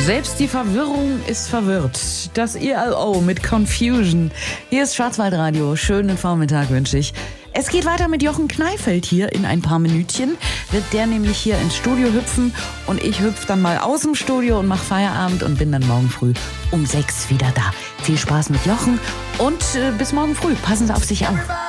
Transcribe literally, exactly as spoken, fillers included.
Selbst die Verwirrung ist verwirrt. Das I L O mit Confusion. Hier ist Schwarzwaldradio. Schönen Vormittag wünsche ich. Es geht weiter mit Jochen Kneifeld hier. In ein paar Minütchen wird der nämlich hier ins Studio hüpfen und ich hüpfe dann mal aus dem Studio und mache Feierabend und bin dann morgen früh um sechs wieder da. Viel Spaß mit Jochen und äh, bis morgen früh. Passen Sie auf sich auf.